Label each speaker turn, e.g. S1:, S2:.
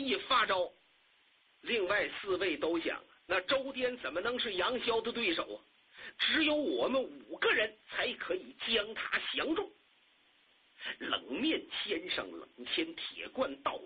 S1: 一发招，另外4位都想，那周颠怎么能是杨逍的对手啊？只有我们5个人才可以将他降住。冷面先生冷千铁罐倒